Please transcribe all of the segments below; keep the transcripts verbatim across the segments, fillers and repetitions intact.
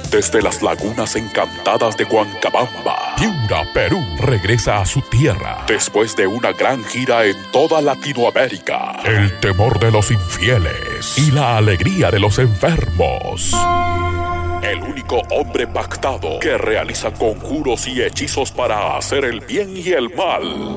Desde las lagunas encantadas de Huancabamba, Piura, Perú, regresa a su tierra después de una gran gira en toda Latinoamérica. El temor de los infieles y la alegría de los enfermos. El único hombre pactado que realiza conjuros y hechizos para hacer el bien y el mal.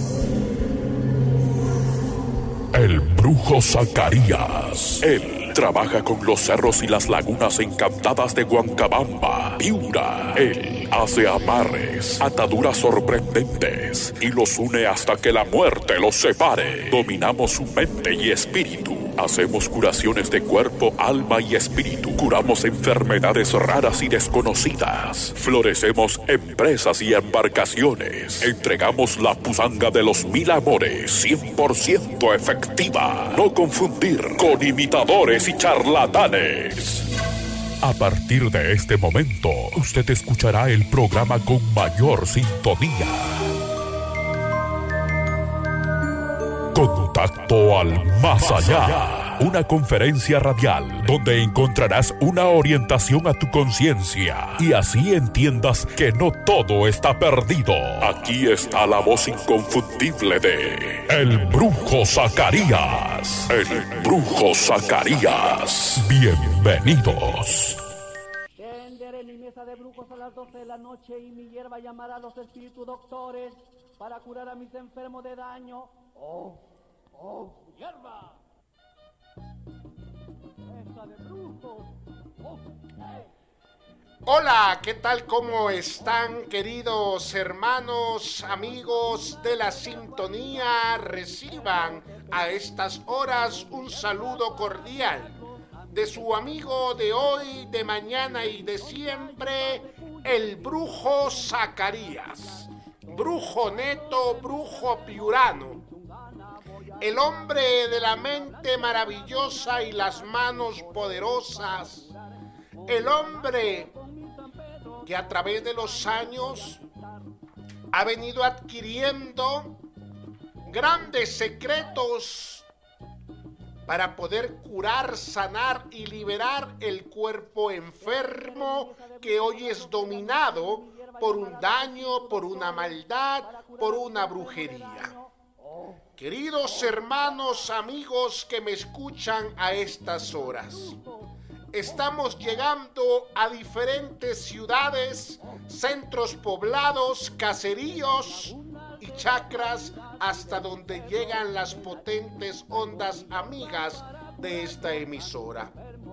El brujo Zacarías. Él trabaja con los cerros y las lagunas encantadas de Huancabamba, Piura. Él hace amarres, ataduras sorprendentes y los une hasta que la muerte los separe. Dominamos su mente y espíritu. Hacemos curaciones de cuerpo, alma y espíritu. Curamos enfermedades raras y desconocidas. Florecemos empresas y embarcaciones. Entregamos la pusanga de los mil amores, cien por ciento efectiva. No confundir con imitadores y charlatanes. A partir de este momento, usted escuchará el programa con mayor sintonía. Contacto al Más Allá. Una conferencia radial donde encontrarás una orientación a tu conciencia y así entiendas que no todo está perdido. Aquí está la voz inconfundible de El Brujo Zacarías. El Brujo Zacarías. Bienvenidos. Tenderé mi mesa de brujos a las doce de la noche y mi hierba llamará a los espíritus doctores para curar a mis enfermos de daño. ¡Oh! ¡Oh! ¡Hierba! ¡Mesa de brujos! ¡Oh! ¡Hey! Hola, ¿qué tal? ¿Cómo están, queridos hermanos, amigos de la sintonía? Reciban a estas horas un saludo cordial de su amigo de hoy, de mañana y de siempre, el Brujo Zacarías. Brujo neto, brujo piurano. El hombre de la mente maravillosa y las manos poderosas. El hombre que a través de los años ha venido adquiriendo grandes secretos para poder curar, sanar y liberar el cuerpo enfermo que hoy es dominado por un daño, por una maldad, por una brujería. Queridos hermanos, amigos que me escuchan a estas horas, estamos llegando a diferentes ciudades, centros poblados, caseríos y chacras hasta donde llegan las potentes ondas amigas de esta emisora.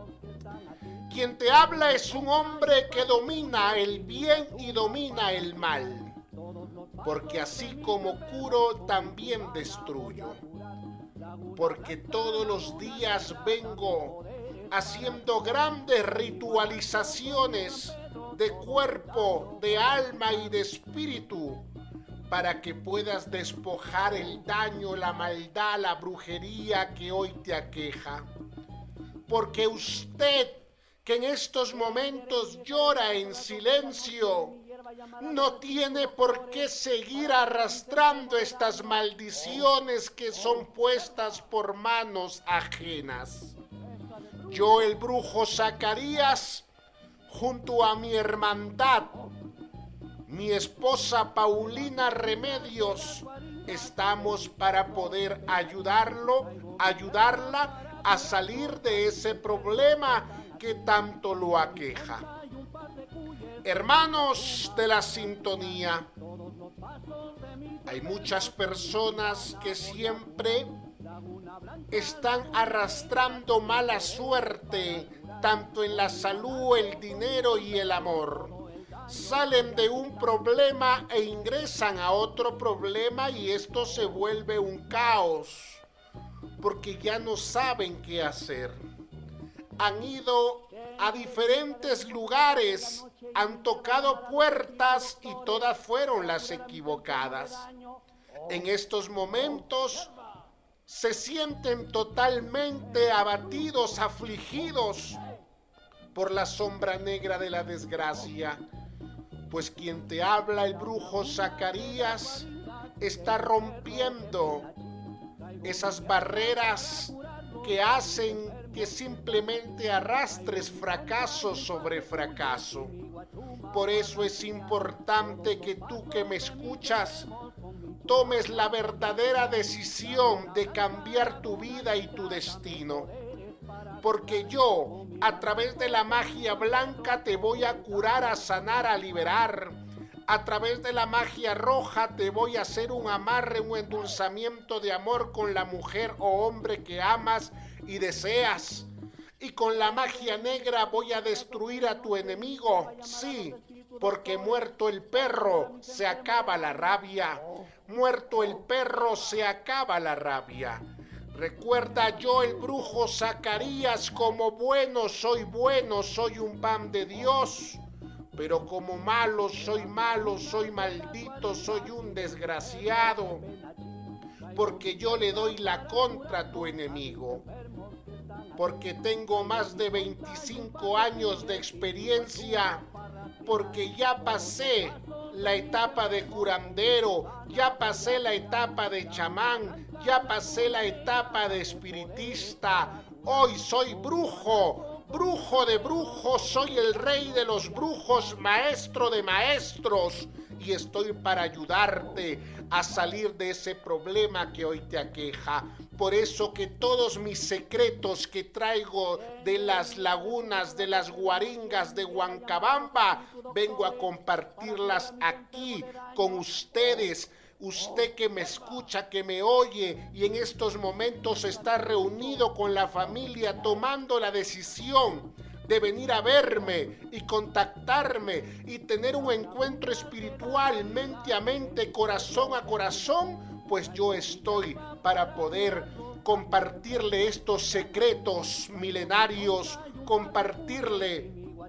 Quien te habla es un hombre que domina el bien y domina el mal. Porque así como curo, también destruyo. Porque todos los días vengo haciendo grandes ritualizaciones de cuerpo, de alma y de espíritu, para que puedas despojar el daño, la maldad, la brujería que hoy te aqueja. Porque usted, que en estos momentos llora en silencio, no tiene por qué seguir arrastrando estas maldiciones que son puestas por manos ajenas. Yo, el brujo Zacarías, junto a mi hermandad, mi esposa Paulina Remedios, estamos para poder ayudarlo, ayudarla a salir de ese problema que tanto lo aqueja. Hermanos de la sintonía, hay muchas personas que siempre están arrastrando mala suerte, tanto en la salud, el dinero y el amor. Salen de un problema e ingresan a otro problema y esto se vuelve un caos, porque ya no saben qué hacer. Han ido a diferentes lugares, han tocado puertas y todas fueron las equivocadas. En estos momentos se sienten totalmente abatidos, afligidos por la sombra negra de la desgracia. Pues quien te habla, el brujo Zacarías, está rompiendo esas barreras que hacen que simplemente arrastres fracaso sobre fracaso. Por eso es importante que tú que me escuchas tomes la verdadera decisión de cambiar tu vida y tu destino. Porque yo, a través de la magia blanca, te voy a curar, a sanar, a liberar. A través de la magia roja te voy a hacer un amarre, un endulzamiento de amor con la mujer o hombre que amas y deseas. Y con la magia negra voy a destruir a tu enemigo. Sí, porque muerto el perro se acaba la rabia. Muerto el perro se acaba la rabia. Recuerda, yo el brujo Zacarías, como bueno soy bueno, soy un pan de Dios. Pero como malo soy malo, soy maldito, soy un desgraciado. Porque yo le doy la contra a tu enemigo. Porque tengo más de veinticinco años de experiencia. Porque ya pasé la etapa de curandero, ya pasé la etapa de chamán, ya pasé la etapa de espiritista. Hoy soy brujo. Brujo de brujos, soy el rey de los brujos, maestro de maestros, y estoy para ayudarte a salir de ese problema que hoy te aqueja. Por eso que todos mis secretos que traigo de las lagunas, de las guaringas de Huancabamba, vengo a compartirlas aquí con ustedes. Usted que me escucha, que me oye y en estos momentos está reunido con la familia tomando la decisión de venir a verme y contactarme y tener un encuentro espiritual, mente a mente, corazón a corazón, pues yo estoy para poder compartirle estos secretos milenarios, compartirle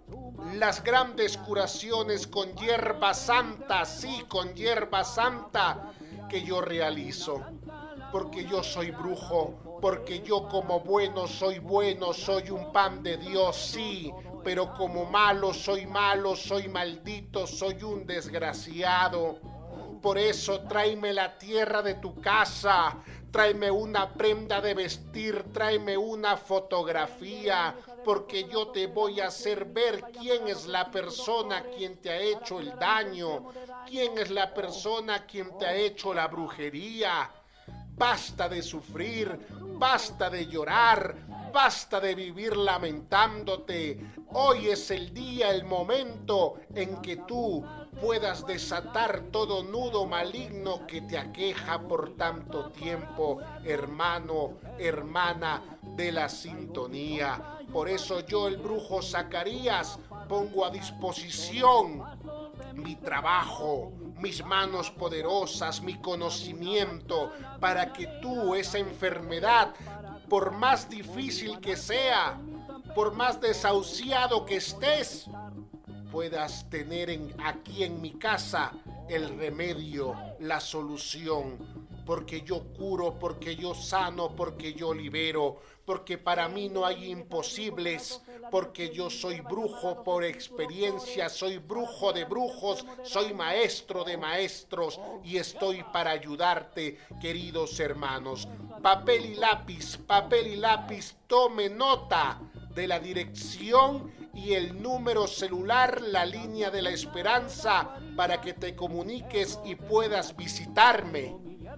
las grandes curaciones con hierba santa, sí, con hierba santa que yo realizo. Porque yo soy brujo, porque yo como bueno soy bueno, soy un pan de Dios, sí, pero como malo soy malo, soy maldito, soy un desgraciado. Por eso tráeme la tierra de tu casa, tráeme una prenda de vestir, tráeme una fotografía, porque yo te voy a hacer ver quién es la persona quien te ha hecho el daño, quién es la persona quien te ha hecho la brujería. Basta de sufrir, basta de llorar, basta de vivir lamentándote. Hoy es el día, el momento en que tú puedas desatar todo nudo maligno que te aqueja por tanto tiempo, hermano, hermana de la sintonía. Por eso yo, el brujo Zacarías, pongo a disposición mi trabajo, mis manos poderosas, mi conocimiento, para que tú esa enfermedad, por más difícil que sea, por más desahuciado que estés, puedas tener en, aquí en mi casa el remedio, la solución. Porque yo curo, porque yo sano, porque yo libero, porque para mí no hay imposibles, porque yo soy brujo por experiencia, soy brujo de brujos, soy maestro de maestros y estoy para ayudarte, queridos hermanos. Papel y lápiz, papel y lápiz, tome nota de la dirección y el número celular, la línea de la esperanza, para que te comuniques y puedas visitarme.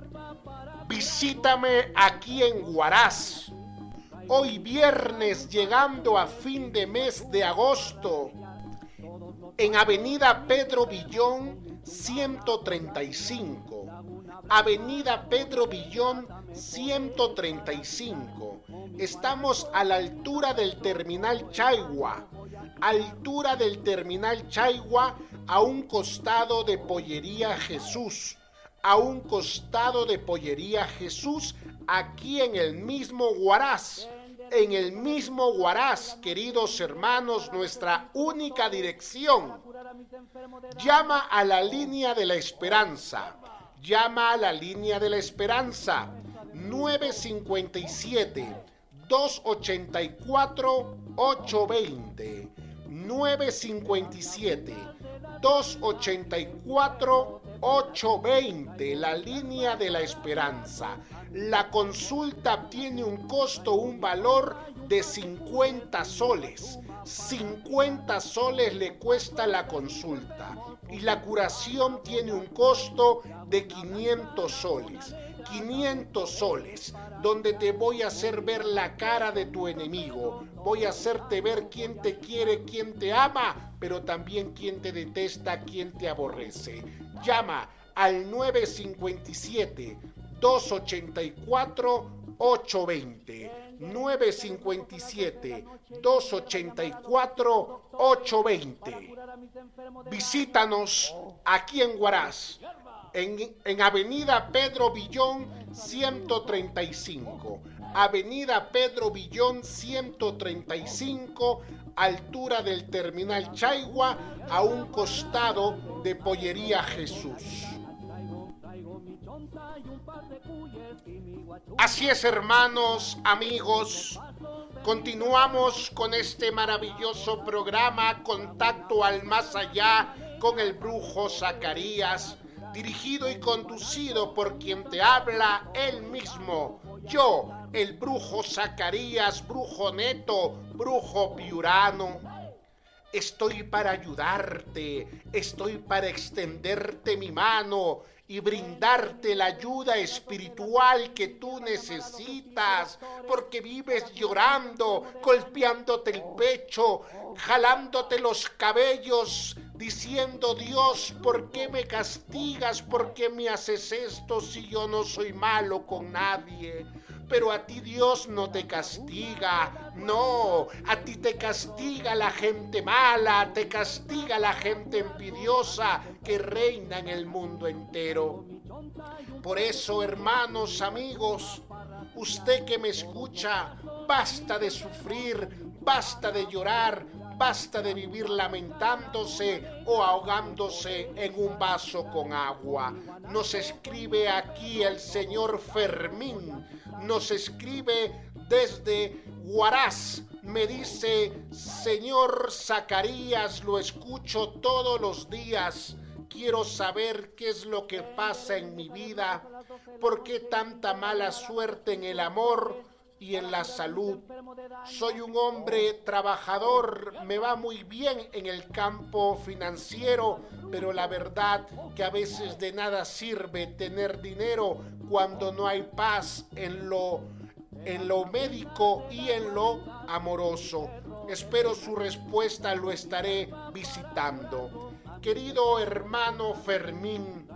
Visítame aquí en Huaraz, hoy viernes llegando a fin de mes de agosto, en Avenida Pedro Villón ciento treinta y cinco, Avenida Pedro Villón ciento treinta y cinco. Estamos a la altura del Terminal Chaigua, altura del Terminal Chaigua, a un costado de Pollería Jesús. A un costado de Pollería Jesús, aquí en el mismo Huaraz, en el mismo Huaraz, queridos hermanos, nuestra única dirección. Llama a la línea de la esperanza, llama a la línea de la esperanza, nueve cinco siete, dos ocho cuatro, ocho dos cero, nueve cinco siete, dos ocho cuatro, ocho dos cero, la línea de la esperanza. La consulta tiene un costo, un valor de cincuenta soles. cincuenta soles le cuesta la consulta y la curación tiene un costo de quinientos soles. quinientos soles, donde te voy a hacer ver la cara de tu enemigo. Voy a hacerte ver quién te quiere, quién te ama, pero también quién te detesta, quién te aborrece. Llama al nueve cinco siete, dos ocho cuatro, ocho dos cero. nueve cinco siete, dos ocho cuatro, ocho dos cero. Visítanos aquí en Huaraz, en, en Avenida Pedro Villón ciento treinta y cinco. Avenida Pedro Villón ciento treinta y cinco, altura del Terminal Chaigua, a un costado de Pollería Jesús. Así es, hermanos, amigos, continuamos con este maravilloso programa Contacto al Más Allá con el Brujo Zacarías, dirigido y conducido por quien te habla, él mismo, yo, el Brujo Zacarías, brujo neto, brujo piurano. Estoy para ayudarte, estoy para extenderte mi mano y brindarte la ayuda espiritual que tú necesitas, porque vives llorando, golpeándote el pecho, jalándote los cabellos, diciendo: Dios, ¿por qué me castigas? ¿Por qué me haces esto si yo no soy malo con nadie? Pero a ti Dios no te castiga, no, a ti te castiga la gente mala, te castiga la gente envidiosa que reina en el mundo entero. Por eso, hermanos, amigos, usted que me escucha, basta de sufrir, basta de llorar, basta de vivir lamentándose o ahogándose en un vaso con agua. Nos escribe aquí el señor Fermín, nos escribe desde Huaraz. Me dice: señor Zacarías, lo escucho todos los días. Quiero saber qué es lo que pasa en mi vida, por qué tanta mala suerte en el amor y en la salud. Soy un hombre trabajador, me va muy bien en el campo financiero, pero la verdad que a veces de nada sirve tener dinero cuando no hay paz en lo, en lo médico y en lo amoroso. Espero su respuesta, lo estaré visitando. Querido hermano Fermín,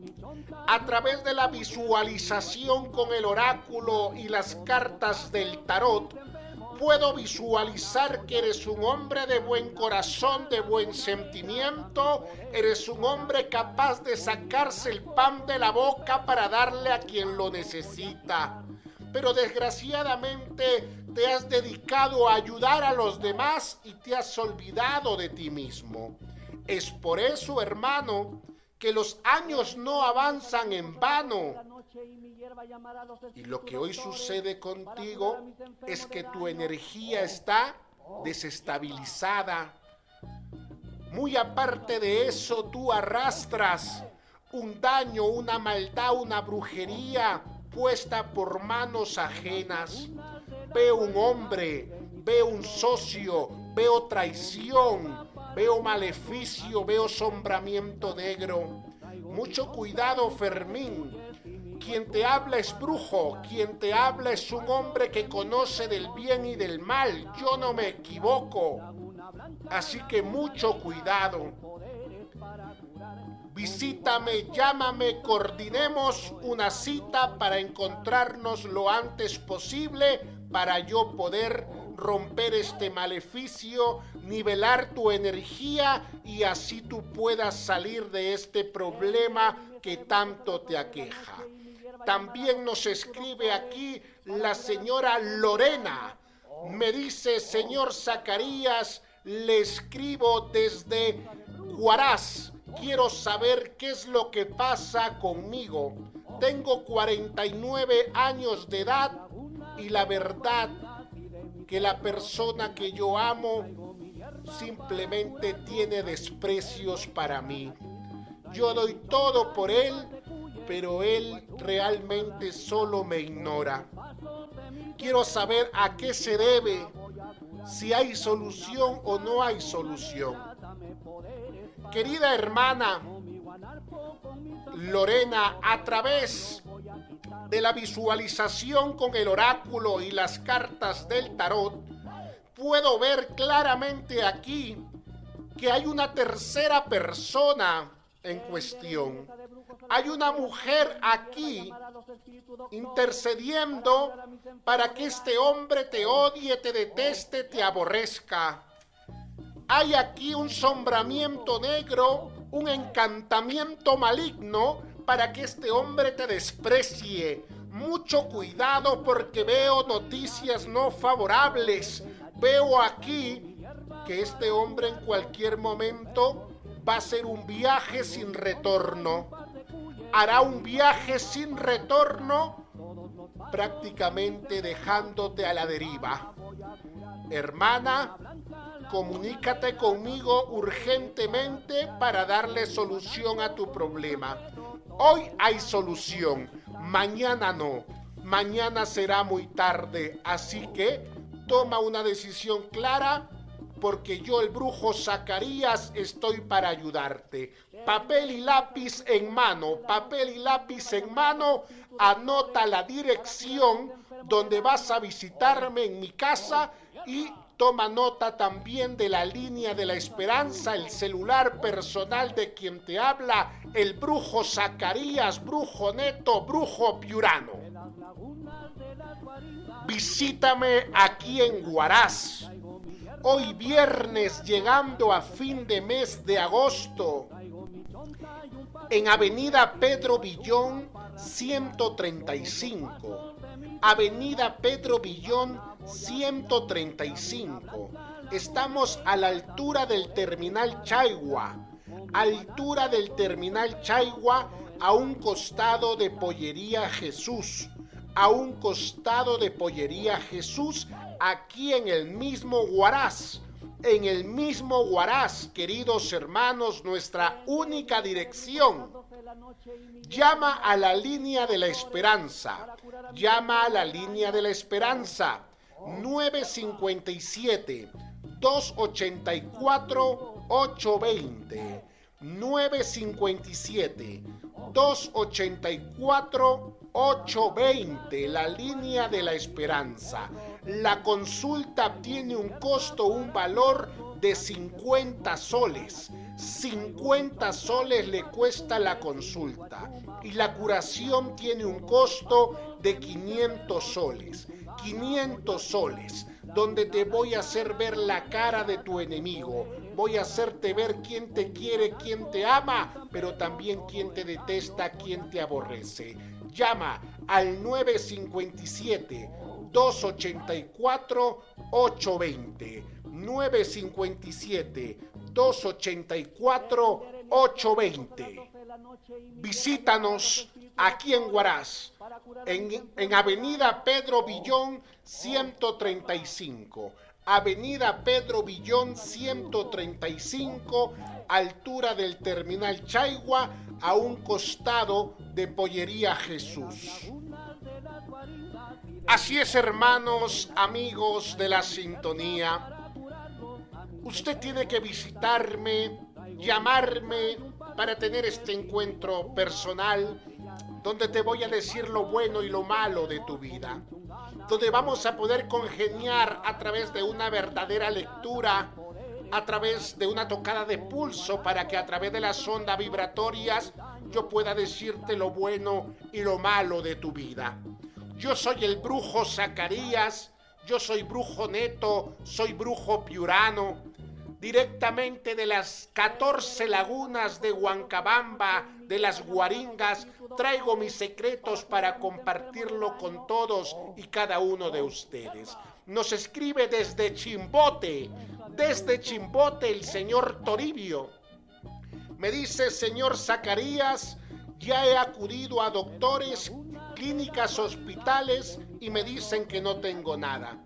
a través de la visualización con el oráculo y las cartas del tarot, puedo visualizar que eres un hombre de buen corazón, de buen sentimiento, eres un hombre capaz de sacarse el pan de la boca para darle a quien lo necesita. Pero desgraciadamente te has dedicado a ayudar a los demás y te has olvidado de ti mismo. Es por eso, hermano, que los años no avanzan en vano. Y lo que hoy sucede contigo es que tu energía está desestabilizada. Muy aparte de eso, tú arrastras un daño, una maldad, una brujería puesta por manos ajenas. Veo un hombre, veo un socio, veo traición, veo maleficio, veo sombramiento negro. Mucho cuidado, Fermín. Quien te habla es brujo, quien te habla es un hombre que conoce del bien y del mal. Yo no me equivoco. Así que mucho cuidado. Visítame, llámame, coordinemos una cita para encontrarnos lo antes posible para yo poder romper este maleficio, nivelar tu energía y así tú puedas salir de este problema que tanto te aqueja. También nos escribe aquí la señora Lorena. Me dice: señor Zacarías, le escribo desde Huaraz. Quiero saber qué es lo que pasa conmigo. Tengo cuarenta y nueve años de edad y la verdad que la persona que yo amo simplemente tiene desprecios para mí. Yo doy todo por él, pero él realmente solo me ignora. Quiero saber a qué se debe, si hay solución o no hay solución. Querida hermana Lorena, a través de la visualización con el oráculo y las cartas del tarot, puedo ver claramente aquí que hay una tercera persona en cuestión. Hay una mujer aquí intercediendo para que este hombre te odie, te deteste, te aborrezca. Hay aquí un sombramiento negro, un encantamiento maligno para que este hombre te desprecie. Mucho cuidado porque veo noticias no favorables. Veo aquí que este hombre en cualquier momento va a hacer un viaje sin retorno. Hará un viaje sin retorno, prácticamente dejándote a la deriva. Hermana, comunícate conmigo urgentemente para darle solución a tu problema. Hoy hay solución, mañana no. Mañana será muy tarde, así que toma una decisión clara, porque yo, el brujo Zacarías, estoy para ayudarte. Papel y lápiz en mano, papel y lápiz en mano, anota la dirección donde vas a visitarme en mi casa y toma nota también de la línea de la esperanza, el celular personal de quien te habla, el brujo Zacarías, brujo neto, brujo piurano. Visítame aquí en Huaraz. Hoy viernes, llegando a fin de mes de agosto, en Avenida Pedro Villón ciento treinta y cinco. Avenida Pedro Villón ciento treinta y cinco. Estamos a la altura del Terminal Chaigua. Altura del Terminal Chaigua, a un costado de Pollería Jesús. A un costado de Pollería Jesús, aquí en el mismo Huaraz. En el mismo Huaraz, queridos hermanos, nuestra única dirección. Llama a la línea de la esperanza. Llama a la línea de la esperanza. nueve cinco siete, dos ocho cuatro, ocho dos cero. nueve cinco siete, dos ocho cuatro, ocho dos cero. La línea de la esperanza. La consulta tiene un costo, un valor de cincuenta soles. cincuenta soles le cuesta la consulta. Y la curación tiene un costo de quinientos soles. quinientos soles, donde te voy a hacer ver la cara de tu enemigo. Voy a hacerte ver quién te quiere, quién te ama, pero también quién te detesta, quién te aborrece. Llama al nueve cinco siete, dos ocho cuatro, ocho dos cero. nueve cinco siete, dos ocho cuatro, ocho dos cero. Visítanos aquí en Huaraz, en, en Avenida Pedro Villón ciento treinta y cinco. Avenida Pedro Villón ciento treinta y cinco, altura del Terminal Chaigua, a un costado de Pollería Jesús. Así es, hermanos, amigos de la sintonía. Usted tiene que visitarme, llamarme para tener este encuentro personal, donde te voy a decir lo bueno y lo malo de tu vida, donde vamos a poder congeniar a través de una verdadera lectura, a través de una tocada de pulso, para que a través de las ondas vibratorias yo pueda decirte lo bueno y lo malo de tu vida. Yo soy el brujo Zacarías, yo soy brujo neto, soy brujo piurano, directamente de las catorce lagunas de Huancabamba, de las Guaringas, traigo mis secretos para compartirlo con todos y cada uno de ustedes. Nos escribe desde Chimbote, desde Chimbote el señor Toribio. Me dice: señor Zacarías, ya he acudido a doctores, clínicas, hospitales y me dicen que no tengo nada.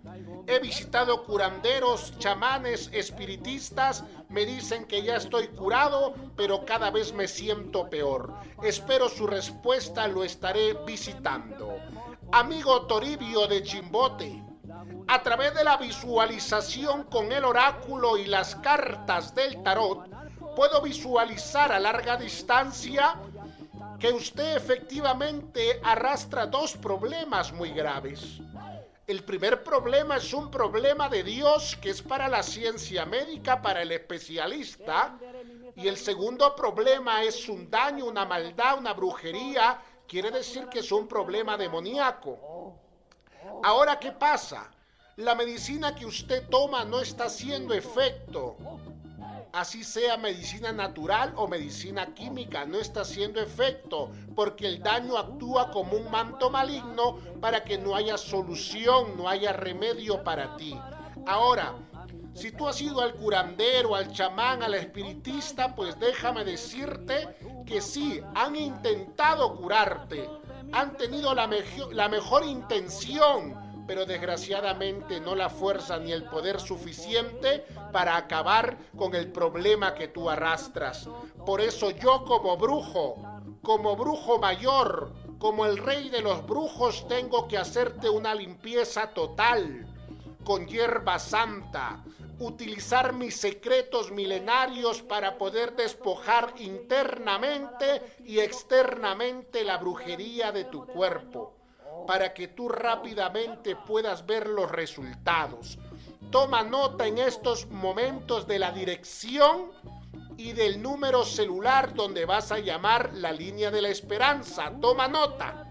He visitado curanderos, chamanes, espiritistas, me dicen que ya estoy curado, pero cada vez me siento peor. Espero su respuesta, lo estaré visitando. Amigo Toribio de Chimbote, a través de la visualización con el oráculo y las cartas del tarot, puedo visualizar a larga distancia que usted efectivamente arrastra dos problemas muy graves. El primer problema es un problema de Dios, que es para la ciencia médica, para el especialista. Y el segundo problema es un daño, una maldad, una brujería. Quiere decir que es un problema demoníaco. Ahora, ¿qué pasa? La medicina que usted toma no está haciendo efecto. Así sea medicina natural o medicina química, no está haciendo efecto, porque el daño actúa como un manto maligno para que no haya solución, no haya remedio para ti. Ahora, si tú has ido al curandero, al chamán, al espiritista, pues déjame decirte que sí, han intentado curarte, han tenido la, mejo- la mejor intención, pero desgraciadamente no la fuerza ni el poder suficiente para acabar con el problema que tú arrastras. Por eso yo como brujo, como brujo mayor, como el rey de los brujos, tengo que hacerte una limpieza total con hierba santa, utilizar mis secretos milenarios para poder despojar internamente y externamente la brujería de tu cuerpo, para que tú rápidamente puedas ver los resultados. Toma nota en estos momentos de la dirección y del número celular donde vas a llamar la línea de la esperanza. Toma nota.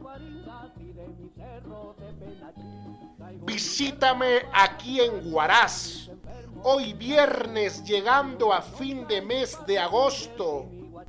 Visítame aquí en Huaraz, hoy viernes llegando a fin de mes de agosto,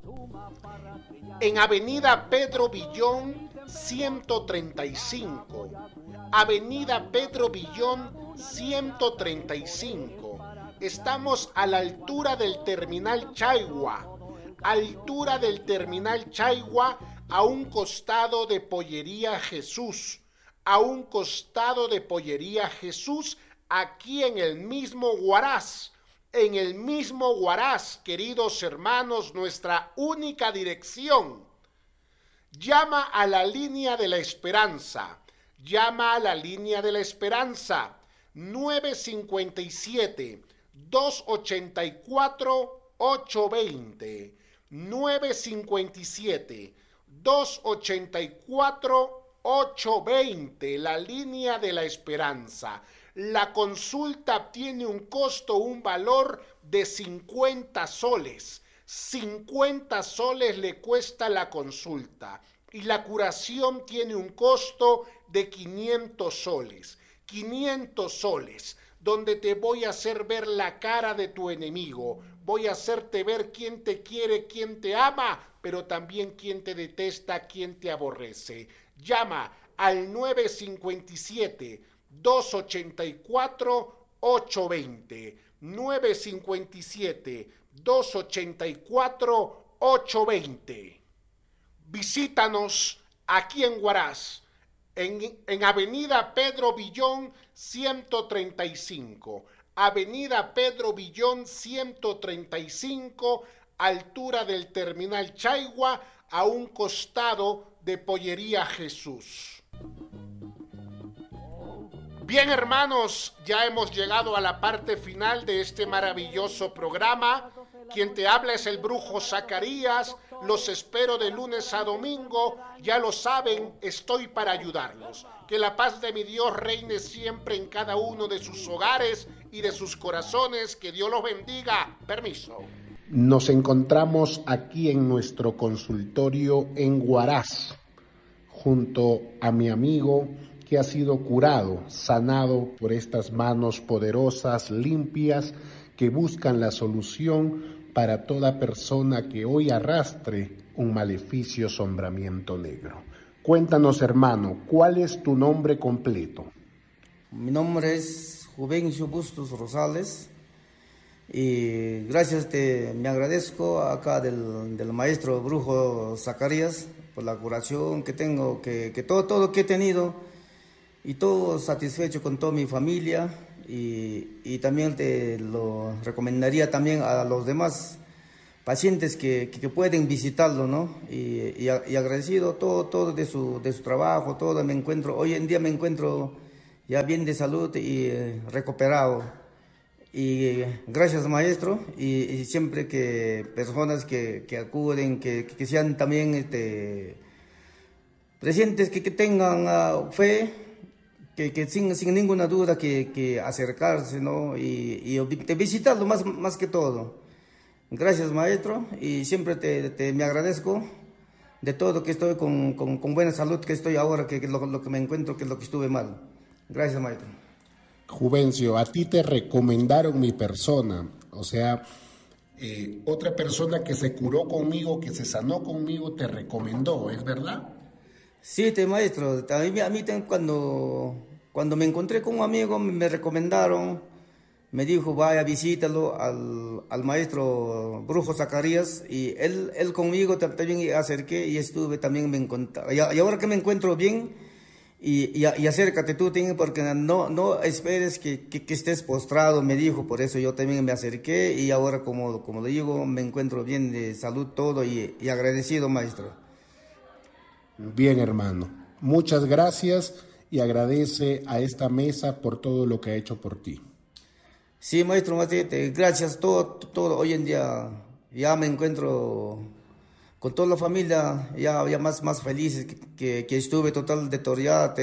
en Avenida Pedro Villón ciento treinta y cinco, Avenida Pedro Villón ciento treinta y cinco. Estamos a la altura del Terminal Chaigua, altura del Terminal Chaigua, a un costado de Pollería Jesús, a un costado de Pollería Jesús, aquí en el mismo Huaraz, en el mismo Huaraz, queridos hermanos, nuestra única dirección. Llama a la línea de la esperanza, llama a la línea de la esperanza, nueve cinco siete, dos ocho cuatro, ocho dos cero, nueve cinco siete, dos ocho cuatro, ocho dos cero, la línea de la esperanza. La consulta tiene un costo, un valor de cincuenta soles. cincuenta soles le cuesta la consulta y la curación tiene un costo de quinientos soles. quinientos soles, donde te voy a hacer ver la cara de tu enemigo. Voy a hacerte ver quién te quiere, quién te ama, pero también quién te detesta, quién te aborrece. Llama al nueve cinco siete, dos ocho cuatro, ocho dos cero. nueve cinco siete, dos ocho cuatro, ocho dos cero. Visítanos aquí en Huaraz, en, en Avenida Pedro Villón ciento treinta y cinco. Avenida Pedro Villón ciento treinta y cinco, altura del Terminal Chaigua, a un costado de Pollería Jesús. Bien, hermanos, ya hemos llegado a la parte final de este maravilloso programa. Quien te habla es el brujo Zacarías. Los espero de lunes a domingo. Ya lo saben, estoy para ayudarlos. Que la paz de mi Dios reine siempre en cada uno de sus hogares y de sus corazones. Que Dios los bendiga. Permiso. Nos encontramos aquí en nuestro consultorio en Huaraz, junto a mi amigo que ha sido curado, sanado por estas manos poderosas, limpias, que buscan la solución para toda persona que hoy arrastre un maleficio sombramiento negro. Cuéntanos, hermano, ¿cuál es tu nombre completo? Mi nombre es Juvencio Bustos Rosales y gracias, te, me agradezco acá del, del maestro brujo Zacarías por la curación que tengo, que, que todo, todo que he tenido, y todo satisfecho con toda mi familia, y, y también te lo recomendaría también a los demás pacientes que, que, que pueden visitarlo, ¿no? Y, y, y agradecido todo, todo de su, de su trabajo, todo me encuentro, hoy en día me encuentro ya bien de salud y eh, recuperado. Y gracias maestro, y, y siempre que personas que, que acuden, que, que sean también este, presentes, que, que tengan uh, fe, que, que sin, sin ninguna duda que, que acercarse, ¿no? Y, y de visitarlo más, más que todo. Gracias maestro, y siempre te, te me agradezco de todo, que estoy con, con, con buena salud, que estoy ahora, que, que lo, lo que me encuentro, que es lo que estuve mal. Gracias maestro. Juvencio, a ti te recomendaron mi persona, o sea, eh, otra persona que se curó conmigo, que se sanó conmigo, te recomendó, ¿es verdad? Sí, te, maestro, a mí, a mí cuando, cuando me encontré con un amigo me recomendaron, me dijo vaya visítalo al, al maestro Brujo Zacarías, y él, él conmigo también acerqué y estuve también, me encontré, y, y ahora que me encuentro bien. Y, y, y acércate tú, porque no, no esperes que, que, que estés postrado, me dijo, por eso yo también me acerqué, y ahora como, como le digo, me encuentro bien de salud todo, y, y agradecido maestro. Bien hermano, muchas gracias, y agradece a esta mesa por todo lo que ha hecho por ti. Sí maestro, gracias, todo, todo, hoy en día ya me encuentro con toda la familia, ya, ya más, más felices que, que, que estuve total deteriorado,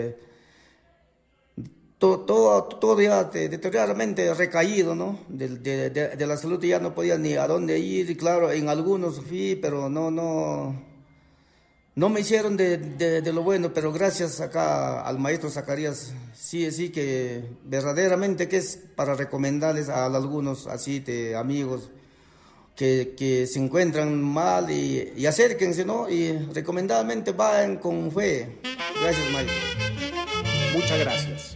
todo, todo, todo ya deterioradamente recaído, ¿no? De, de, de, de la salud ya no podía ni a dónde ir, y claro, en algunos fui, pero no, no, no me hicieron de, de, de lo bueno, pero gracias acá al maestro Zacarías, sí, sí que verdaderamente que es para recomendarles a algunos así de amigos, Que, que se encuentran mal, y, y acérquense, ¿no? Y recomendadamente vayan con fe. Gracias, maestro. Muchas gracias.